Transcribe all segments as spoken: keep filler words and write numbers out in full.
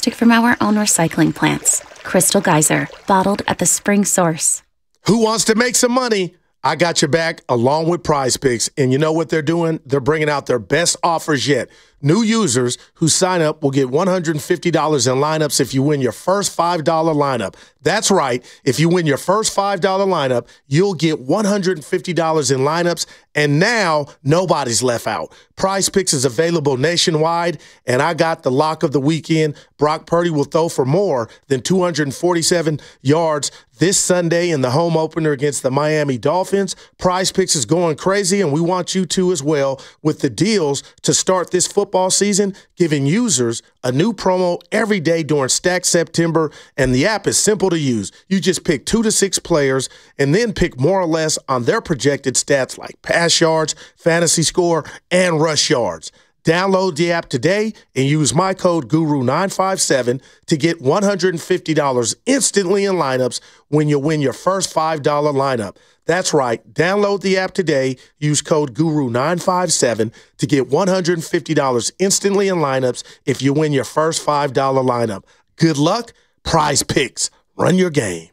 plastic from our own recycling plants. Crystal Geyser, bottled at the spring source. Who wants to make some money? I got your back along with Prize Picks. And you know what they're doing? They're bringing out their best offers yet. New users who sign up will get one hundred fifty dollars in lineups if you win your first five dollar lineup. That's right. If you win your first five dollar lineup, you'll get one hundred fifty dollars in lineups. And now nobody's left out. Prize Picks is available nationwide, and I got the lock of the weekend. Brock Purdy will throw for more than two hundred forty-seven yards this Sunday in the home opener against the Miami Dolphins. Prize Picks is going crazy, and we want you to as well with the deals to start this football season, giving users a new promo every day during Stack September, and the app is simple to use. You just pick two to six players and then pick more or less on their projected stats like pass yards, fantasy score, and rush yards. Download the app today and use my code Guru nine five seven to get one hundred fifty dollars instantly in lineups when you win your first five dollar lineup. That's right. Download the app today. Use code Guru nine five seven to get one hundred fifty dollars instantly in lineups if you win your first five dollar lineup. Good luck. Prize Picks. Run your game.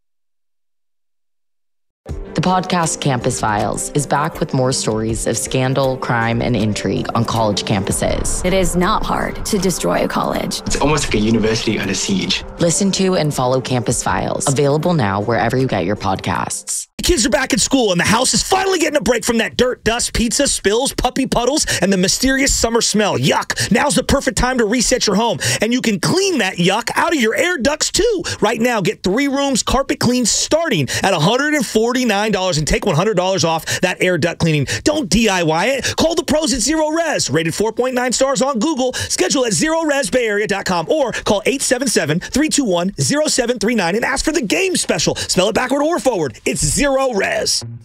The podcast Campus Files is back with more stories of scandal, crime, and intrigue on college campuses. It is not hard to destroy a college. It's almost like a university under siege. Listen to and follow Campus Files, available now wherever you get your podcasts. The kids are back at school, and the house is finally getting a break from that dirt, dust, pizza, spills, puppy puddles, and the mysterious summer smell. Yuck. Now's the perfect time to reset your home, and you can clean that yuck out of your air ducts, too. Right now, get three rooms carpet clean starting at one hundred forty-nine dollars and take one hundred dollars off that air duct cleaning. Don't D I Y it. Call the pros at Zero Res. Rated four point nine stars on Google. Schedule at zero res bay area dot com or call eight seven seven, three two one, zero seven three nine and ask for the game special. Spell it backward or forward. It's Zero Res.